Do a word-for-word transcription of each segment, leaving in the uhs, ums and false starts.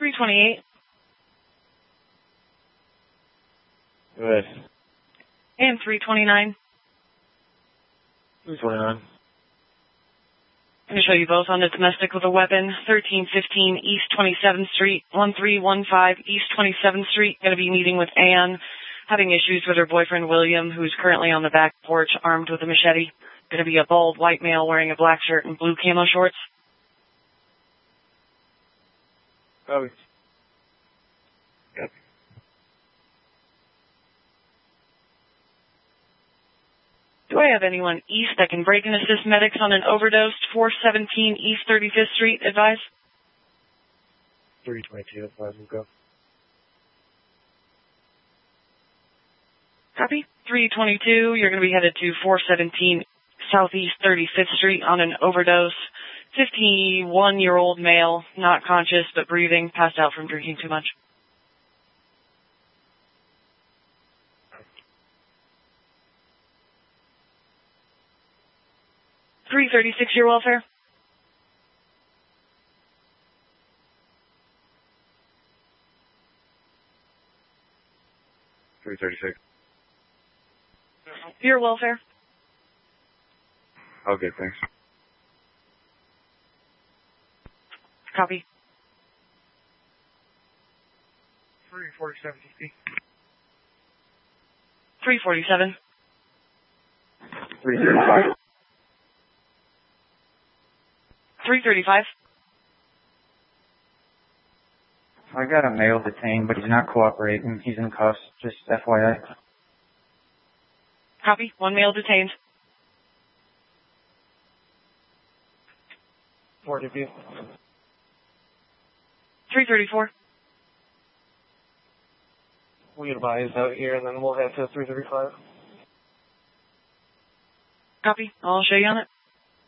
three twenty-eight. Good. And three twenty-nine. three twenty-nine. I'm going to show you both on the domestic with a weapon. thirteen fifteen East twenty-seventh Street, one three one five East twenty-seventh Street. Going to be meeting with Ann, having issues with her boyfriend William, who's currently on the back porch armed with a machete. Going to be a bald white male wearing a black shirt and blue camo shorts. Copy. Yep. Do I have anyone east that can break and assist medics on an overdose? four seventeen East thirty-fifth Street, advise? three twenty-two, that's why we'll go. Copy. three twenty-two, you're going to be headed to four seventeen Southeast thirty-fifth Street on an overdose. fifty-one-year-old male, not conscious but breathing, passed out from drinking too much. three thirty-six, your welfare. three thirty-six. Your welfare. Okay, thanks. Copy. three forty-seven T C. three forty-seven. three thirty-five. three thirty-five. I got a male detained, but he's not cooperating. He's in cuffs, just F Y I. Copy. One male detained. forty view. three thirty-four. We advise out here, and then we'll head to three thirty-five. Copy. I'll show you on it.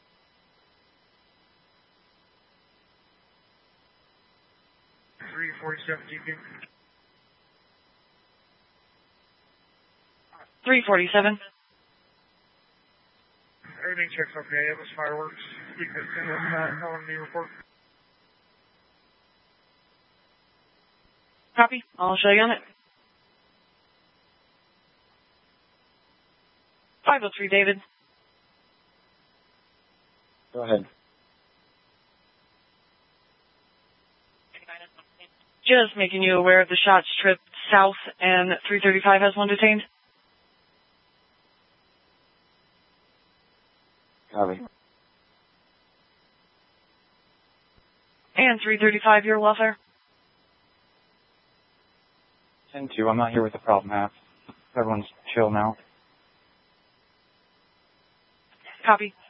three forty-seven G P. three forty-seven. Everything checks okay. It was fireworks. You could send them uh, L M D report. Copy. I'll show you on it. five oh three, David. Go ahead. Just making you aware of the shots trip south, and three thirty-five has one detained. Copy. And three thirty-five, your welfare. ten two, I'm not here with the problem half. Everyone's chill now. Copy.